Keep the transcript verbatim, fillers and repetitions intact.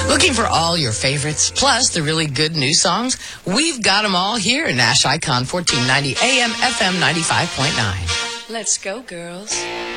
Looking for all your favorites, plus the really good new songs? We've got them all here at Nash Icon fourteen ninety A M F M ninety-five point nine. Let's go, girls.